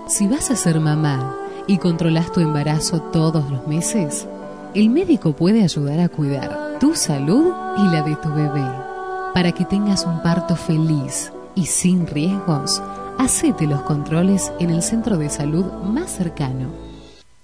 Si vas a ser mamá y controlas tu embarazo todos los meses, el médico puede ayudar a cuidar tu salud y la de tu bebé. Para que tengas un parto feliz y sin riesgos, hacete los controles en el centro de salud más cercano.